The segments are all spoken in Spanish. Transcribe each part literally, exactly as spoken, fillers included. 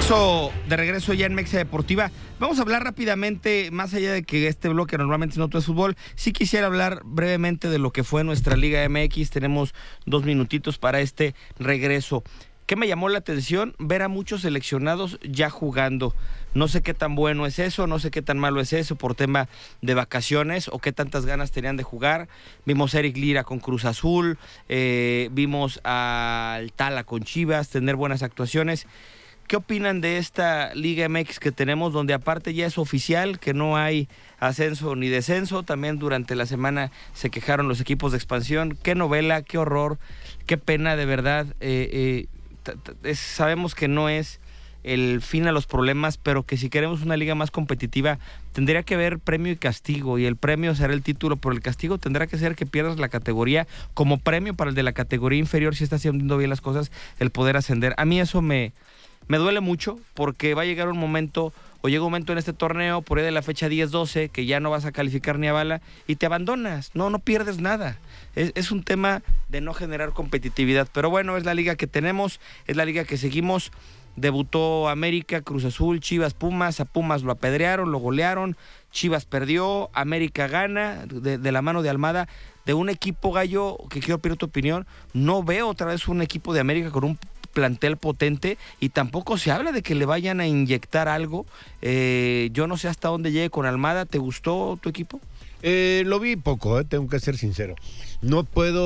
regreso, de regreso ya en Mexa Deportiva. Vamos a hablar rápidamente, más allá de que este bloque normalmente no todo es fútbol, sí quisiera hablar brevemente de lo que fue nuestra Liga M X. Tenemos dos minutitos para este regreso. ¿Qué me llamó la atención? Ver a muchos seleccionados ya jugando. No sé qué tan bueno es eso, no sé qué tan malo es eso por tema de vacaciones o qué tantas ganas tenían de jugar. Vimos a Eric Lira con Cruz Azul, eh, vimos al Tala con Chivas tener buenas actuaciones. ¿Qué opinan de esta Liga M X que tenemos, donde aparte ya es oficial que no hay ascenso ni descenso? También durante la semana se quejaron los equipos de expansión. Qué novela, qué horror, qué pena de verdad. Eh, eh, t- t- es, sabemos que no es el fin a los problemas, pero que si queremos una liga más competitiva tendría que haber premio y castigo, y el premio será el título, pero el castigo tendrá que ser que pierdas la categoría como premio para el de la categoría inferior, si está haciendo bien las cosas, el poder ascender. A mí eso me... Me duele mucho porque va a llegar un momento, o llega un momento en este torneo, por ahí de la fecha diez doce, que ya no vas a calificar ni a bala y te abandonas. No, no pierdes nada. Es, es un tema de no generar competitividad. Pero bueno, es la liga que tenemos, es la liga que seguimos. Debutó América, Cruz Azul, Chivas, Pumas. A Pumas lo apedrearon, lo golearon. Chivas perdió, América gana de, de la mano de Almada. De un equipo, Gallo, que quiero pedir tu opinión, no veo otra vez un equipo de América con un plantel potente, y tampoco se habla de que le vayan a inyectar algo. Eh, yo no sé hasta dónde llegue con Almada. ¿Te gustó tu equipo? Eh, lo vi poco, eh, tengo que ser sincero. No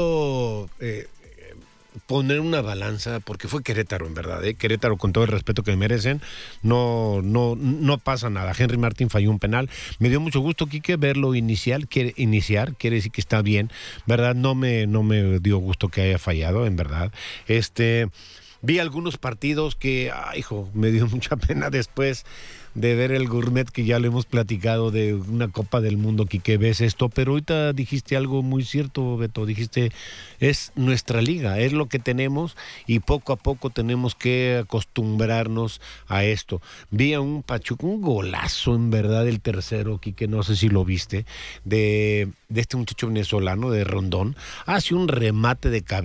puedo eh, poner una balanza, porque fue Querétaro, en verdad. Eh. Querétaro, con todo el respeto que merecen, no, no, no pasa nada. Henry Martin falló un penal. Me dio mucho gusto, Quique, verlo inicial, quiere iniciar, quiere decir que está bien, ¿verdad? No me, no me dio gusto que haya fallado, en verdad. Este... Vi algunos partidos que, ay, hijo, me dio mucha pena después de ver el gourmet, que ya lo hemos platicado, de una Copa del Mundo, que ves esto, pero ahorita dijiste algo muy cierto, Beto, dijiste, es nuestra liga, es lo que tenemos y poco a poco tenemos que acostumbrarnos a esto. Vi a un Pachuca, un golazo, en verdad, el tercero, Quique, no sé si lo viste, de, de este muchacho venezolano, de Rondón, hace un remate de cabeza.